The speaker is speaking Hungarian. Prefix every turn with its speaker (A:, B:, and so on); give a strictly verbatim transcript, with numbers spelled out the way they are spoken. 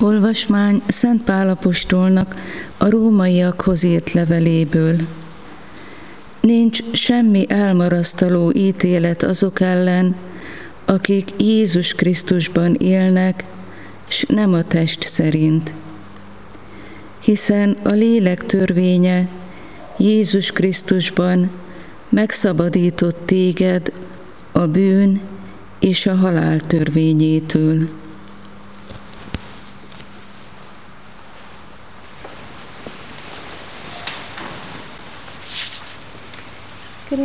A: Olvasmány Szent Pál apostolnak a rómaiakhoz írt leveléből. Nincs semmi elmarasztaló ítélet azok ellen, akik Jézus Krisztusban élnek, s nem a test szerint. Hiszen a lélek törvénye Jézus Krisztusban megszabadított téged a bűn és a halál törvényétől.